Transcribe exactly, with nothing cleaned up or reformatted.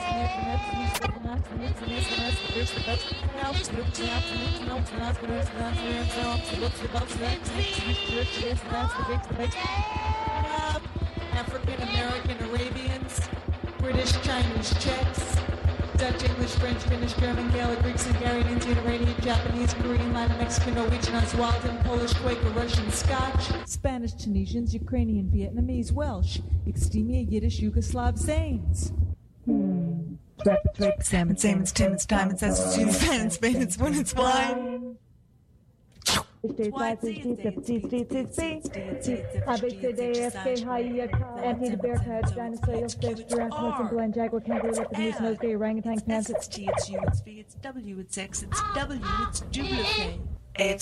African American Arabians, British, Chinese, Czechs, Dutch, English, French, Finnish, German, Gaelic, Greek, Hungarian, Indian, Iranian, Japanese, Korean, Latin, Mexican, Norwegian, Oswalden, Polish, Quaker, Russian, Scotch, Spanish, Tunisians, Ukrainian, Vietnamese, Welsh, Extemia, Yiddish, Yugoslav, Zanes. Hmm. Rapid rape, salmon, salmons, timmons, diamonds, that's Judy, Fan, Spain, it's when it's wine. A, B, C, D, E, F, G, H, I, J, K, Anthony the Bear Cat, Dinosaur, Fish, Giraffe, Hudson, Blind, Jaguar, Kangaroo, Leopard, Moose, Nosegay, Orangutan, Panther. It's T, it's U, it's V, it's W, it's X, it's W, it's duplicate. It's